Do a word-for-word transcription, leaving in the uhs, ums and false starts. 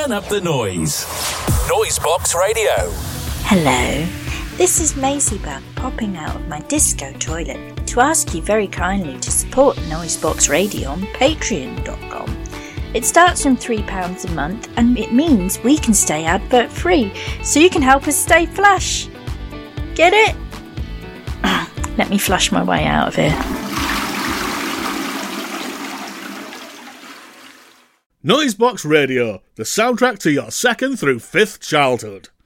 Turn up the noise. Noisebox Radio. Hello, this is Maisie Bug popping out of my disco toilet to ask you very kindly to support Noisebox Radio on patreon dot com. It starts from three pounds a month and it means we can stay advert free, so you can help us stay flush. Get it? Let me flush my way out of here. Noisebox Radio, the soundtrack to your second through fifth childhood.